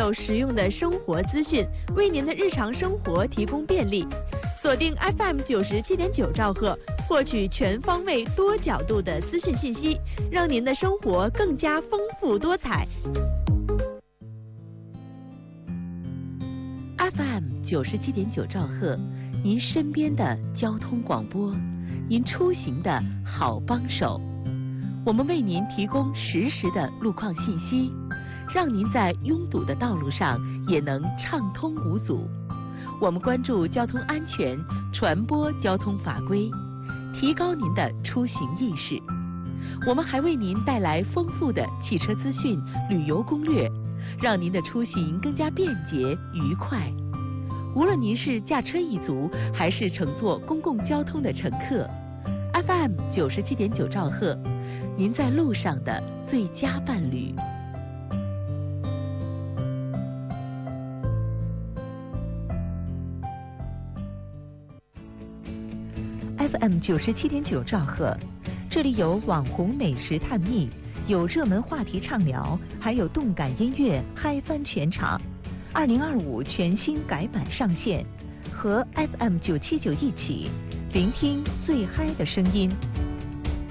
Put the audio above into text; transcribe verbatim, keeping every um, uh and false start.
有实用的生活资讯，为您的日常生活提供便利。锁定 F M 九十七点九兆赫，获取全方位、多角度的资讯信息，让您的生活更加丰富多彩。F M 九十七点九兆赫，您身边的交通广播，您出行的好帮手。我们为您提供实时的路况信息，让您在拥堵的道路上也能畅通无阻。我们关注交通安全，传播交通法规，提高您的出行意识。我们还为您带来丰富的汽车资讯、旅游攻略，让您的出行更加便捷愉快。无论您是驾车一族，还是乘坐公共交通的乘客 ，F M 九十七点九兆赫，您在路上的最佳伴侣。 F M 九十七点九兆赫，这里有网红美食探秘，有热门话题畅聊，还有动感音乐嗨翻全场。二零二五全新改版上线，和 F M 九七九一起聆听最嗨的声音。